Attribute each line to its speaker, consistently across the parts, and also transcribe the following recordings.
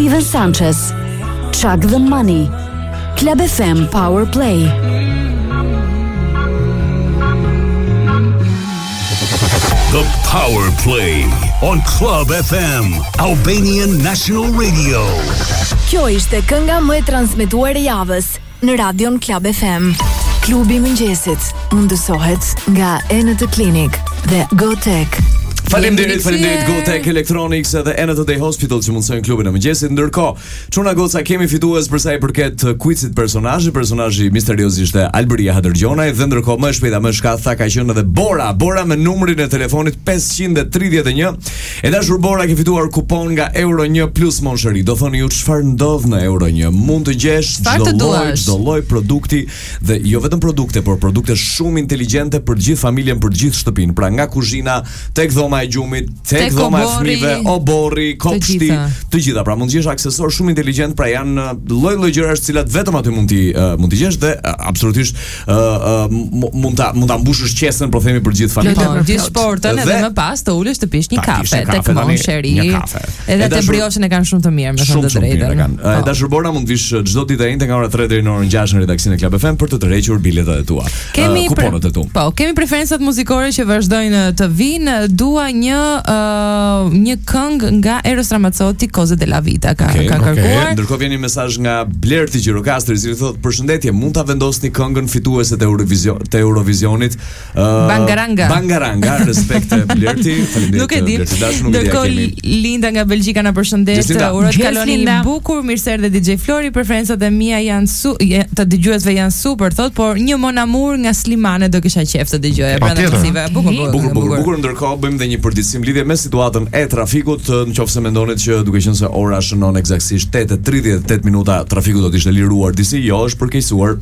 Speaker 1: Steven Sanchez, Chug the Money, Club FM Power Play.
Speaker 2: The Power Play on Club FM, Albanian National Radio.
Speaker 3: Kjo ishte kënga më e transmetuar e javës në Radion Club FM. Klubi i mëngjesit mundësohet nga Enet Clinic dhe GoTech.
Speaker 4: Faleminderit GoTech Electronics dhe NTD Hospital që mundsojnë klubin e mëngjesit. Ndërkohë, çuna goca kemi fitues për sa i përket quizit personazhi misterios ishte Alberia Hadërgjonaj dhe ndërkohë më shpejt më shkath ka qenë edhe Bora me numrin e telefonit 531. E dashur Bora ke fituar kupon nga Euro 1 plus Monsheri. Do thoni ju çfarë ndodh në Euro 1. Mund të gjesh çdo lloj produkti dhe jo vetëm produkte, por produkte shumë inteligjente për gjithë familjen, për gjithë shtëpinë. Pra nga kuzhina tek dhoma e gjumit, tek dhoma e fëmijëve, oborri, kopshti, të gjitha. Pra mund të gjesh aksesor shumë inteligjent, pra janë lloj gjërash të cilat vetëm aty mund t'i gjesh dhe absolutisht mund ta mbushësh qesën, po themi për gjithë familjen.
Speaker 5: Gjithë sportën edhe më pas të ulesh të pish një kafe tek Monsheri. Edhe te brioshën e kanë shumë të mirë, me thënë të drejtën.
Speaker 4: Dashur Bora, mund të vish çdo ditë njëte nga ora 3 deri në orën 6 në redaksinë e Club FM për të tërhequr biletat e tua. Kuponat e tu.
Speaker 5: Po, kemi preferencat muzikore që vazhdojnë të vinë. Dua një këngë nga Eros Ramazzotti, Cose della Vita ka kërkuar.
Speaker 4: Ndërkohë vjen një mesazh nga Blerti Gjirokastri, i cili thotë: "Përshëndetje, mund ta vendosni këngën fituese të Eurovisionit?" Bangaranga, respekt Blerti. Faleminderit.
Speaker 5: Nuk e di. Ndërkohë Linda nga Belgjika na përshëndet. Uroj të kaloni bukur, mirëserdhje DJ Flori, preferencat e mia janë të dëgjuesve janë super, thotë, por një Mon Amour nga Slimane do kisha qejf të dëgjoja. Prandaj masive.
Speaker 4: Bukur. Ndërkohë bëjmë dhe një përditësim lidhje me situatën e trafikut, nëse mendonit që duke qenë se ora shënon eksaktësisht 8:38 minuta, trafiku do të ishte liruar disi, jo, është përkeqësuar.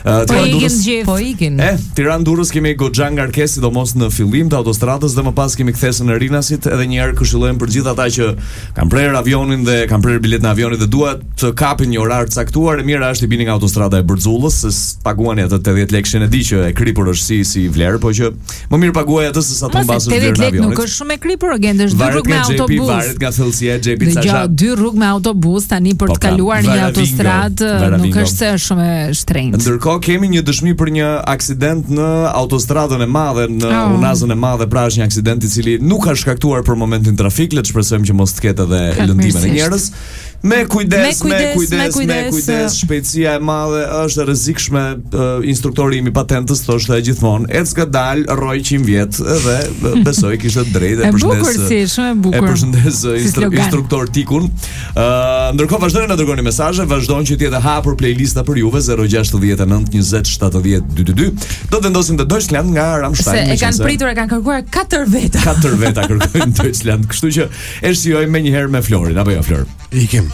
Speaker 5: Po ikin.
Speaker 4: Tiranë-Durrës kemi goxha ngarkesë, sidomos në fillim të autostradës dhe më pas kemi kthesën e Rinasit. Edhe një herë këshillojmë për gjithë ata që kanë prerë avionin dhe kanë prerë biletën e avionit dhe duan të kapin një orar të caktuar, e mira është i bini nga autostrada e Bërzullës, se paguani atë 80 lekë, e di që e kripur është si vlerë, po që më mirë paguaj atë se sa të mbasësh vlerën e avionit.
Speaker 6: Nuk është shumë e kripur, gjendesh dy rrugë me autobus.
Speaker 4: Varet nga thellësia e xhepit sa
Speaker 6: gjatë. Dy rrugë me autobus tani për të kaluar një autostradë nuk është se është shumë e shtrenjtë.
Speaker 4: Ndërkohë kemi një dëshmi për një aksident në autostradën e madhe, në Unazën e madhe, pra është një aksident i cili nuk ka shkaktuar për momentin trafik, le të shpresojmë që mos të ketë edhe lëndimin e njerëz. Me kujdes, shpejtësia e madhe është e rrezikshme. Instruktori im i patentës thoshte gjithmonë, ec ka dal rroj 100 vjet dhe besoj kishte drejtë.
Speaker 6: E
Speaker 4: përshëndes instruktor Tikun. Ndërkohë vazhdojnë të dërgoni mesazhe, vazhdon që të jetë hapur playlista për juve 069 20 70 222. Do të vendosim të Deutschland nga Rammstein.
Speaker 5: Se e kanë pritur, e kanë kërkuar 4 veta.
Speaker 4: 4 veta kërkojnë Deutschland, kështu që e shijojmë menjëherë me Florin, apo jo Flor?
Speaker 7: Ikim.